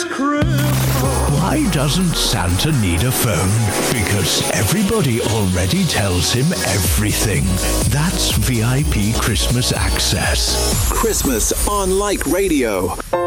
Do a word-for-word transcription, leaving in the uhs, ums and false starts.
It's Christmas. Why doesn't Santa need a phone? Because everybody already tells him everything. That's V I P Christmas Access. Christmas on Light Radio.